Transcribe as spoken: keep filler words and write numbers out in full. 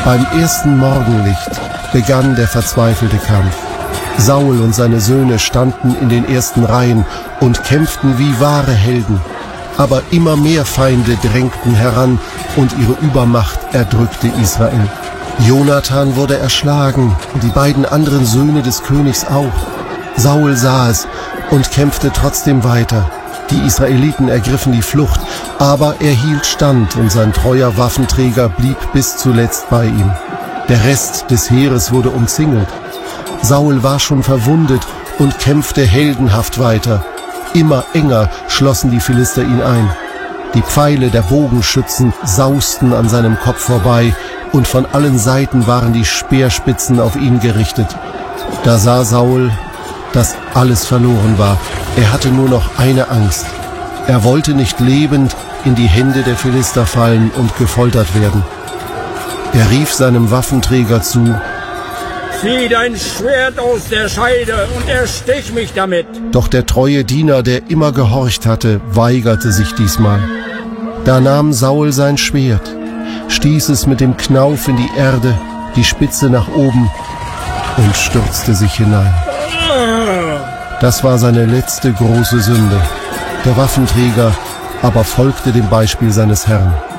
Beim ersten Morgenlicht begann der verzweifelte Kampf. Saul und seine Söhne standen in den ersten Reihen und kämpften wie wahre Helden. Aber immer mehr Feinde drängten heran und ihre Übermacht erdrückte Israel. Jonathan wurde erschlagen und die beiden anderen Söhne des Königs auch. Saul sah es und kämpfte trotzdem weiter. Die Israeliten ergriffen die Flucht, aber er hielt stand und sein treuer Waffenträger blieb bis zuletzt bei ihm. Der Rest des Heeres wurde umzingelt. Saul war schon verwundet und kämpfte heldenhaft weiter. Immer enger schlossen die Philister ihn ein. Die Pfeile der Bogenschützen sausten an seinem Kopf vorbei und von allen Seiten waren die Speerspitzen auf ihn gerichtet. Da sah Saul, dass alles verloren war. Er hatte nur noch eine Angst. Er wollte nicht lebend in die Hände der Philister fallen und gefoltert werden. Er rief seinem Waffenträger zu: Zieh dein Schwert aus der Scheide und erstich mich damit. Doch der treue Diener, der immer gehorcht hatte, weigerte sich diesmal. Da nahm Saul sein Schwert, stieß es mit dem Knauf in die Erde, die Spitze nach oben und stürzte sich hinein. Das war seine letzte große Sünde. Der Waffenträger aber folgte dem Beispiel seines Herrn.